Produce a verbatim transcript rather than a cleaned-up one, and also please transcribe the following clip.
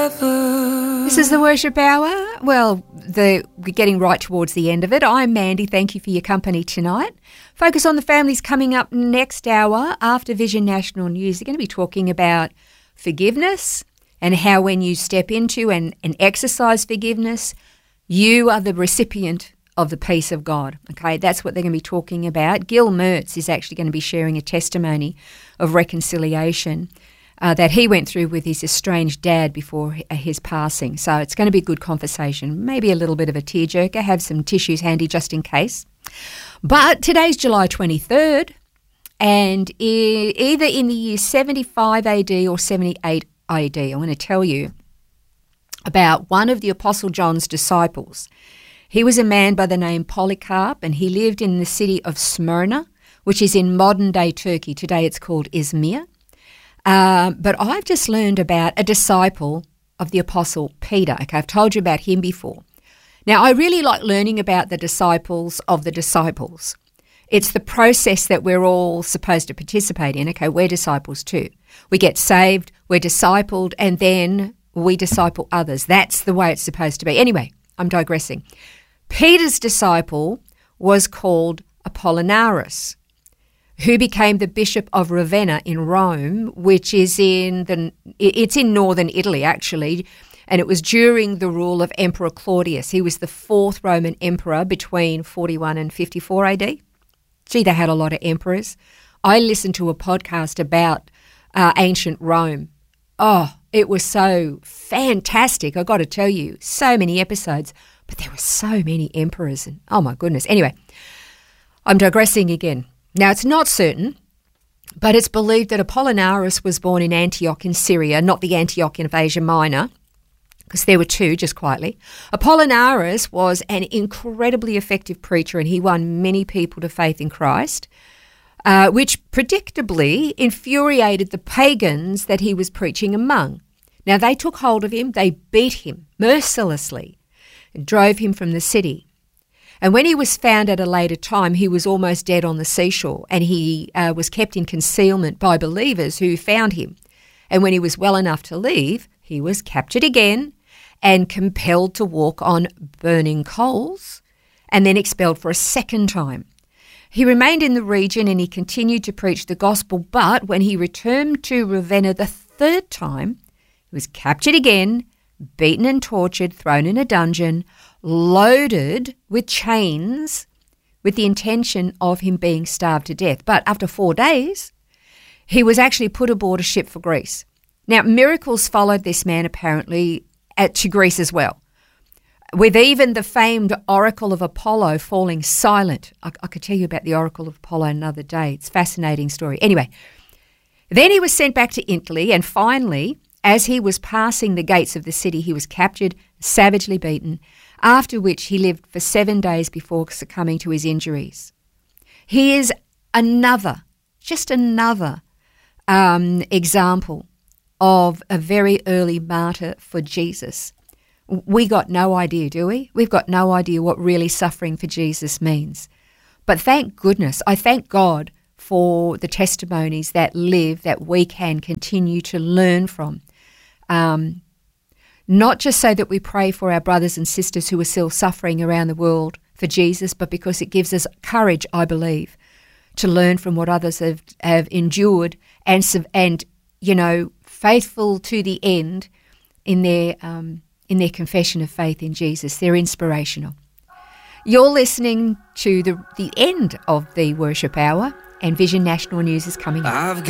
This is the Worship Hour. Well, the, we're getting right towards the end of it. I'm Mandy. Thank you for your company tonight. Focus on the Family's coming up next hour after Vision National News. They're going to be talking about forgiveness and how when you step into and, and exercise forgiveness, you are the recipient of the peace of God. Okay, that's what they're going to be talking about. Gil Mertz is actually going to be sharing a testimony of reconciliation Uh, that he went through with his estranged dad before his passing. So it's going to be a good conversation, maybe a little bit of a tearjerker. Have some tissues handy just in case. But today's July twenty-third, and e- either in the year seventy-five A D or seventy-eight A D, I want to tell you about one of the Apostle John's disciples. He was a man by the name Polycarp, and he lived in the city of Smyrna, which is in modern-day Turkey. Today it's called Izmir. Uh, but I've just learned about a disciple of the Apostle Peter. Okay, I've told you about him before. Now, I really like learning about the disciples of the disciples. It's the process that we're all supposed to participate in. Okay, we're disciples too. We get saved, we're discipled, and then we disciple others. That's the way it's supposed to be. Anyway, I'm digressing. Peter's disciple was called Apollinaris, who became the Bishop of Ravenna in Rome, which is in the it's in northern Italy actually, and it was during the rule of Emperor Claudius. He was the fourth Roman emperor between forty-one and fifty-four A D. Gee, they had a lot of emperors. I listened to a podcast about uh, ancient Rome. Oh, it was so fantastic. I got to tell you, so many episodes, but there were so many emperors, and oh my goodness. Anyway, I'm digressing again. Now, it's not certain, but it's believed that Apollinaris was born in Antioch in Syria, not the Antioch in Asia Minor, because there were two, just quietly. Apollinaris was an incredibly effective preacher, and he won many people to faith in Christ, uh, which predictably infuriated the pagans that he was preaching among. Now, they took hold of him, they beat him mercilessly, and drove him from the city. And when he was found at a later time, he was almost dead on the seashore, and he uh, was kept in concealment by believers who found him. And when he was well enough to leave, he was captured again and compelled to walk on burning coals, and then expelled for a second time. He remained in the region and he continued to preach the gospel, but when he returned to Ravenna the third time, he was captured again, beaten and tortured, thrown in a dungeon, loaded with chains with the intention of him being starved to death. But after four days, he was actually put aboard a ship for Greece. Now, miracles followed this man apparently at, to Greece as well, with even the famed Oracle of Apollo falling silent. I, I could tell you about the Oracle of Apollo another day. It's a fascinating story. Anyway, then he was sent back to Italy, and finally, as he was passing the gates of the city, he was captured, savagely beaten, after which he lived for seven days before succumbing to his injuries. He is another, just another um, example of a very early martyr for Jesus. We got no idea, do we? We've got no idea what really suffering for Jesus means. But thank goodness, I thank God for the testimonies that live that we can continue to learn from. Um, not just so that we pray for our brothers and sisters who are still suffering around the world for Jesus, but because it gives us courage, I believe, to learn from what others have, have endured and, and, you know, faithful to the end in their um, in their confession of faith in Jesus. They're inspirational. You're listening to the, the end of the Worship Hour, and Vision National News is coming up. I've